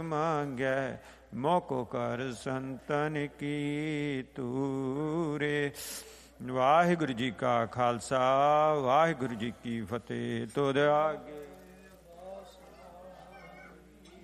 ਮੰਗੈ ਮੋਕੋ ਕਰ ਸੰਤਨ ਕੀ ਤੂਰੇ। ਵਾਹਿਗੁਰੂ ਜੀ ਕਾ ਖਾਲਸਾ ਵਾਹਿਗੁਰੂ ਜੀ ਕੀ ਫਤਿਹ। ਤੁਧ ਆਗੇ